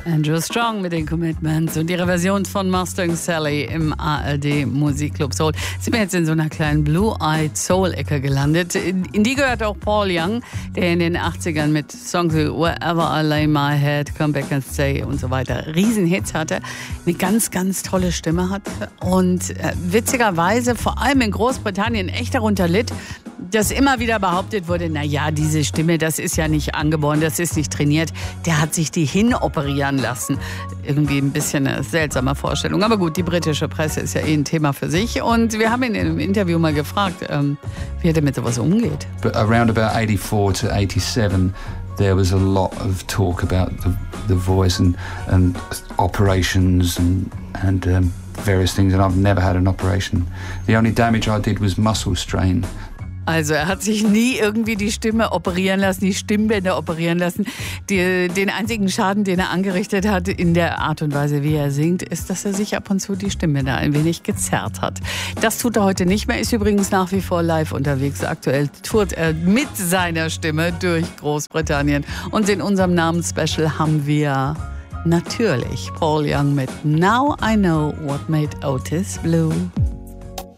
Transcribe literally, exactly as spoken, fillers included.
Andrew Strong mit den Commitments und ihre Version von Mustang Sally im A R D Musikclub Soul. Sind wir jetzt in so einer kleinen Blue-Eyed Soul-Ecke gelandet. In, in die gehört auch Paul Young, der in den achtzigern mit Songs wie Wherever I Lay My Head, Come Back and Stay und so weiter Riesenhits hatte. Eine ganz, ganz tolle Stimme hat und äh, witzigerweise vor allem in Großbritannien echt darunter litt, dass immer wieder behauptet wurde, na ja, diese Stimme, das ist ja nicht angeboren, das ist nicht trainiert. Der hat sich die hinoperieren lassen. Irgendwie ein bisschen eine seltsame Vorstellung. Aber gut, die britische Presse ist ja eh ein Thema für sich. Und wir haben ihn im Interview mal gefragt, ähm, wie er damit sowas umgeht. But around about eighty-four to eighty-seven, there was a lot of talk about the, the voice and, and operations and, and um, various things. And I've never had an operation. The only damage I did was muscle strain. Also er hat sich nie irgendwie die Stimme operieren lassen, die Stimmbänder operieren lassen. Die, den einzigen Schaden, den er angerichtet hat in der Art und Weise, wie er singt, ist, dass er sich ab und zu die Stimmbänder ein wenig gezerrt hat. Das tut er heute nicht mehr, ist übrigens nach wie vor live unterwegs. Aktuell tourt er mit seiner Stimme durch Großbritannien. Und in unserem Namensspecial haben wir natürlich Paul Young mit Now I Know What Made Otis Blue.